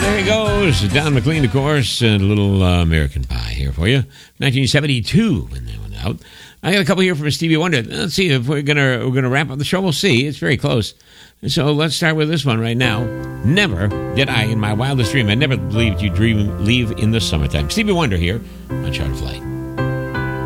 There he goes. Don McLean, of course, and a little American Pie here for you. 1972 when that went out. I got a couple here from Stevie Wonder. Let's see if we're gonna wrap up the show. We'll see. It's very close. So let's start with this one right now. Never did I, in my wildest dream, I never believed you'd leave in the summertime. Stevie Wonder here on Charter Flight.